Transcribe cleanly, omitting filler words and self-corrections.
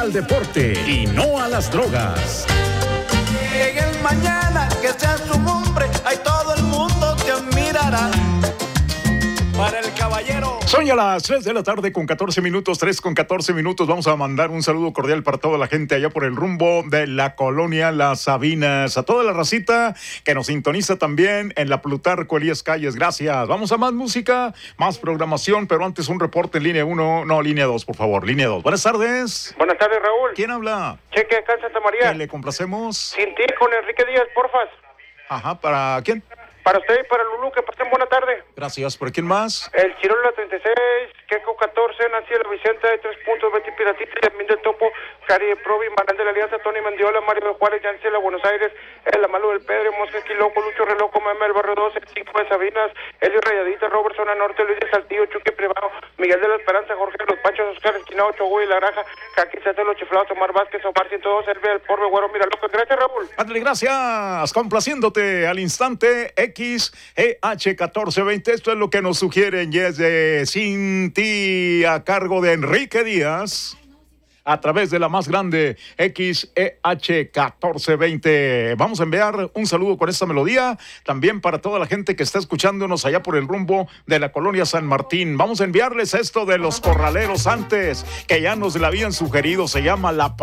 al deporte y no a las drogas. En el mañana que seas un hombre, ahí todo el mundo te admirará. Para el caballero. Son ya las 3 de la tarde con 14 minutos, 3 con 14 minutos. Vamos a mandar un saludo cordial para toda la gente allá por el rumbo de la colonia Las Sabinas. A toda la racita que nos sintoniza también en la Plutarco Elías Calles. Gracias. Vamos a más música, más programación, pero antes un reporte en línea 1, no, línea 2, por favor. Línea 2. Buenas tardes. Buenas tardes, Raúl. ¿Quién habla? Cheque acá en Santa María. ¿Le complacemos? Sin ti, con Enrique Díaz, porfas. Ajá, ¿para quién? Para usted y para Lulú, que pasen buena tarde. Gracias. ¿Por quién más? El Chirola 36, Queco 14, Nancy de la Vicenta de 3 puntos, Betty Piratita, Yasmín del Topo, Cari de Provi, Maral de la Alianza, Tony Mendiola, Mario de Juárez, Yancy de la Buenos Aires, La Malo del Pedro, Mosca Esquiloco, Lucho Reloco, Meme del Barrio 12, 5 de Sabinas, Elio Rayadita, Robertson Norte, Luis de Saltillo, Chuque Privado, Miguel de la Esperanza, Jorge de los Panchos, Oscar Esquinado, Chogoy, La Granja, Caqui, de los Chiflados, Omar Vázquez, Omar 102, Elvia del Porbe, Güero, mira loco. Gracias, Raúl. Ándale, gracias. Complaciéndote al instante XEH1420. Esto es lo que nos sugieren y es de Sin Ti a cargo de Enrique Díaz. A través de la más grande XEH1420. Vamos a enviar un saludo con esta melodía también para toda la gente que está escuchándonos allá por el rumbo de la colonia San Martín. Vamos a enviarles esto de Los Corraleros antes, que ya nos la habían sugerido. Se llama La